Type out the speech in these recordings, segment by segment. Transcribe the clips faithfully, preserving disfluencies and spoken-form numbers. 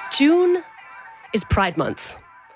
June is Pride Month.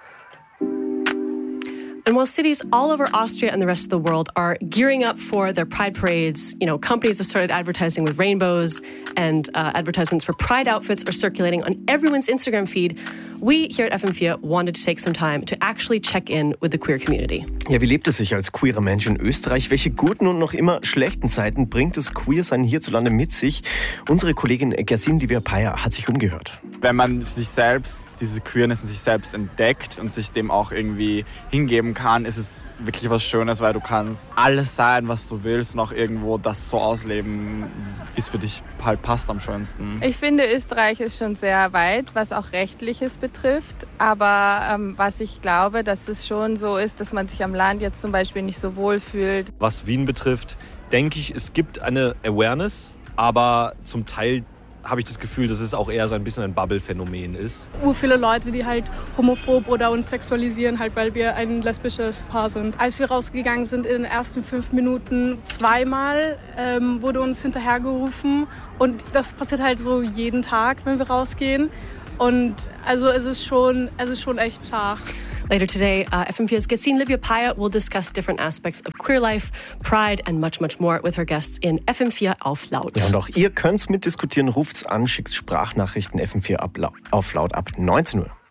And while cities all over Austria and the rest of the world are gearing up for their pride parades, you know, companies have started advertising with rainbows, and uh, advertisements for pride outfits are circulating on everyone's Instagram feed. We here at F M four wanted to take some time to actually check in with the queer community. Ja, wie lebt es sich als queerer Mensch in Österreich? Welche guten und noch immer schlechten Seiten bringt das Queersein hierzulande mit sich? Unsere Kollegin Gersin Livia-Peyer hat sich umgehört. Wenn man sich selbst, diese Queerness in sich selbst entdeckt und sich dem auch irgendwie hingeben kann, ist es wirklich was Schönes, weil du kannst alles sein, was du willst und auch irgendwo das so ausleben, wie es für dich halt passt am schönsten. Ich finde, Österreich ist schon sehr weit, was auch Rechtliches betrifft. Aber ähm, was ich glaube, dass es schon so ist, dass man sich am Land jetzt zum Beispiel nicht so wohl fühlt. Was Wien betrifft, denke ich, es gibt eine Awareness, aber zum Teil habe ich das Gefühl, dass es auch eher so ein bisschen ein Bubble-Phänomen ist. Ur viele Leute, die halt homophob oder uns sexualisieren, halt, weil wir ein lesbisches Paar sind. Als wir rausgegangen sind in den ersten fünf Minuten, zweimal ähm, wurde uns hinterhergerufen. Und das passiert halt so jeden Tag, wenn wir rausgehen. Und also es ist schon, es ist schon echt zart. Later today, uh, F M four's Gersin Livia-Peyer will discuss different aspects of queer life, pride and much, much more with her guests in F M four auf Laut. Ja, und auch ihr könnt's mitdiskutieren. Ruft's an, schickt Sprachnachrichten F M four auf Laut ab neunzehn Uhr.